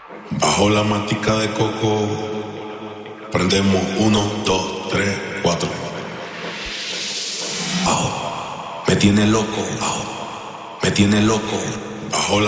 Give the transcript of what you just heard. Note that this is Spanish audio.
Bajo la matica de coco, prendemos 1, 2, 3, 4. Me tiene loco, me tiene loco. Bajo la